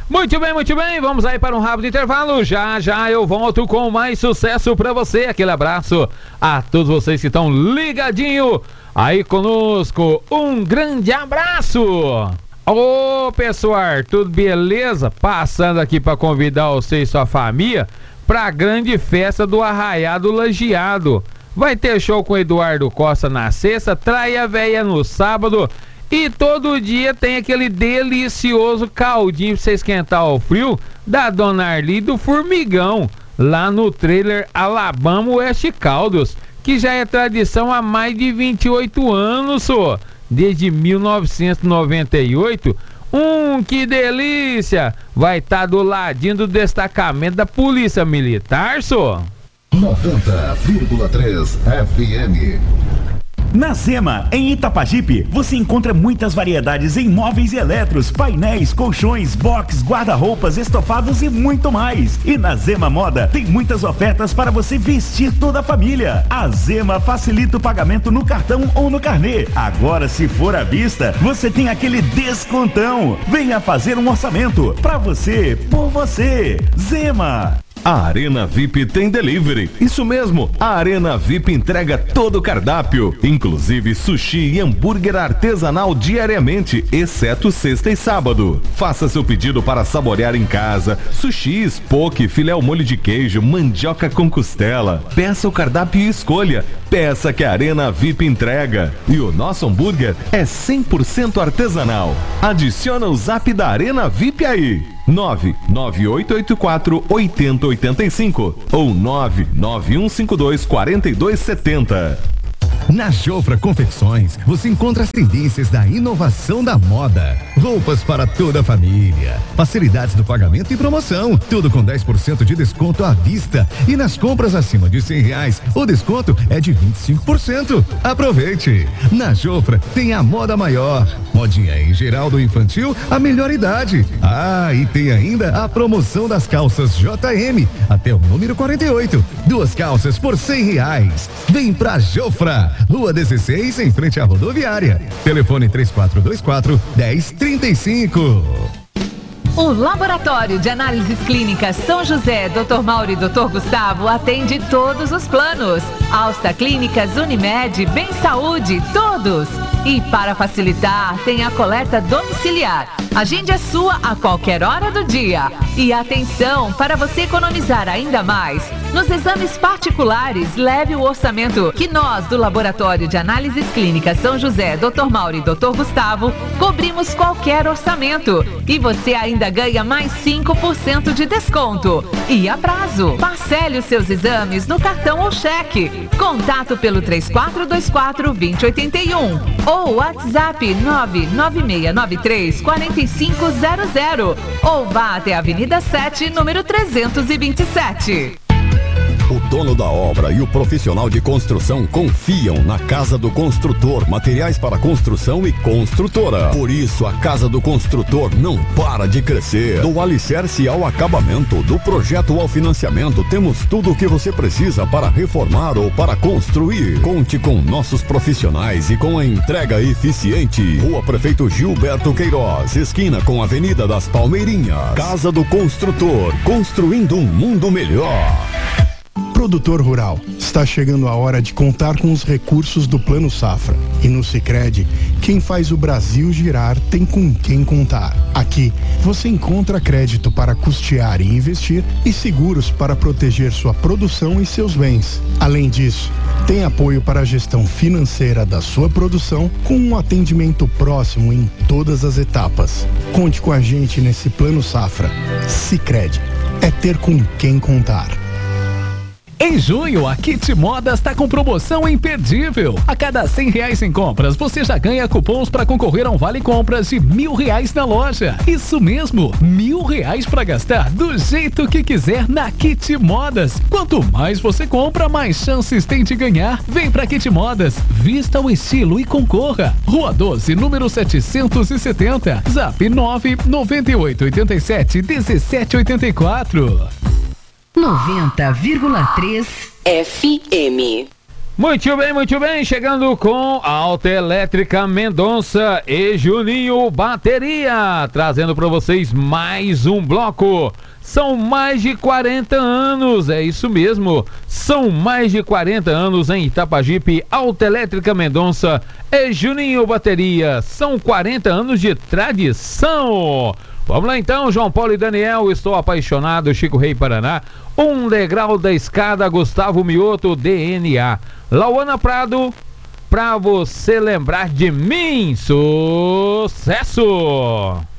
Muito bem, vamos aí para um rápido intervalo. Já eu volto com mais sucesso para você. Aquele abraço a todos vocês que estão ligadinho aí conosco. Um grande abraço. Ô pessoal, tudo beleza? Passando aqui para convidar você e sua família para a grande festa do Arraiado Lajeado. Vai ter show com Eduardo Costa na sexta, Traia Véia no sábado e todo dia tem aquele delicioso caldinho pra você esquentar o frio da Dona Arli do Formigão, lá no trailer Alabama Oeste Caldos, que já é tradição há mais de 28 anos, só. Desde 1998. Que delícia! Vai estar do ladinho do destacamento da Polícia Militar, só. 90,3 FM. Na Zema, em Itapajipe, você encontra muitas variedades em móveis e eletros, painéis, colchões, box, guarda-roupas, estofados e muito mais. E na Zema Moda, tem muitas ofertas para você vestir toda a família. A Zema facilita o pagamento no cartão ou no carnê. Agora, se for à vista, você tem aquele descontão. Venha fazer um orçamento pra você, por você. Zema. A Arena VIP tem delivery. Isso mesmo, a Arena VIP entrega todo o cardápio, inclusive sushi e hambúrguer artesanal diariamente, exceto sexta e sábado. Faça seu pedido para saborear em casa. Sushi, poke, filé ao molho de queijo, mandioca com costela. Peça o cardápio e escolha. Peça que a Arena VIP entrega. E o nosso hambúrguer é 100% artesanal. Adiciona o zap da Arena VIP aí. 99884-8085 ou 99152-4270. Na Jofra Confecções, você encontra as tendências da inovação da moda. Roupas para toda a família. Facilidades do pagamento e promoção. Tudo com 10% de desconto à vista. E nas compras acima de R$100, o desconto é de 25%. Aproveite! Na Jofra tem a moda maior. Modinha em geral do infantil, a melhor idade. Ah, e tem ainda a promoção das calças JM, até o número 48. 2 calças por R$100. Vem pra Jofra, Rua 16, em frente à rodoviária. Telefone 3424-1035. O Laboratório de Análises Clínicas São José, Dr. Mauro e Dr. Gustavo atende todos os planos. Alsta Clínicas, Unimed, Bem Saúde, todos. E para facilitar, tem a coleta domiciliar. Agende a sua a qualquer hora do dia. E atenção, para você economizar ainda mais, nos exames particulares, leve o orçamento que nós do Laboratório de Análises Clínicas São José, Dr. Mauro e Dr. Gustavo, cobrimos qualquer orçamento. E você ainda ganha mais 5% de desconto. E a prazo. Parcele os seus exames no cartão ou cheque. Contato pelo 3424-2081 ou WhatsApp 99693-4500 ou vá até a Avenida 7, número 327. O dono da obra e o profissional de construção confiam na Casa do Construtor, materiais para construção e construtora. Por isso, a Casa do Construtor não para de crescer. Do alicerce ao acabamento, do projeto ao financiamento, temos tudo o que você precisa para reformar ou para construir. Conte com nossos profissionais e com a entrega eficiente. Rua Prefeito Gilberto Queiroz, esquina com a Avenida das Palmeirinhas. Casa do Construtor, construindo um mundo melhor. Produtor rural, está chegando a hora de contar com os recursos do Plano Safra. E no Sicredi, quem faz o Brasil girar tem com quem contar. Aqui, você encontra crédito para custear e investir e seguros para proteger sua produção e seus bens. Além disso, tem apoio para a gestão financeira da sua produção com um atendimento próximo em todas as etapas. Conte com a gente nesse Plano Safra. Sicredi, é ter com quem contar. Em junho, a Kit Modas está com promoção imperdível. A cada R$100 em compras, você já ganha cupons para concorrer a um vale compras de R$1.000 na loja. Isso mesmo, R$1.000 para gastar do jeito que quiser na Kit Modas. Quanto mais você compra, mais chances tem de ganhar. Vem pra Kit Modas, vista o estilo e concorra. Rua 12, número 770, Zap 998871784. 90,3 FM. Muito bem, chegando com Autoelétrica Mendonça e Juninho Bateria, trazendo para vocês mais um bloco. São mais de 40 anos, é isso mesmo, são mais de 40 anos em Itapajipe, Autoelétrica Mendonça e Juninho Bateria, são 40 anos de tradição. Vamos lá então, João Paulo e Daniel, Estou Apaixonado, Chico Rei Paraná, Um Degrau da Escada, Gustavo Mioto, DNA, Lauana Prado, Pra Você Lembrar de Mim, sucesso!